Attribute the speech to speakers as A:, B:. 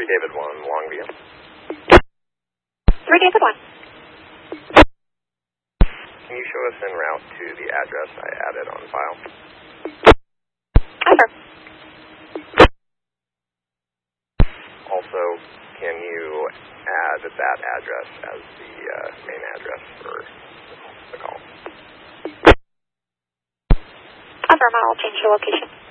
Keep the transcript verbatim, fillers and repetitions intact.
A: three David one, Longview.
B: three David one.
A: Can you show us en route to the address I added on file?
B: Over.
A: Also, can you add that address as the uh, main address for the call?
B: Over, I'll change the location.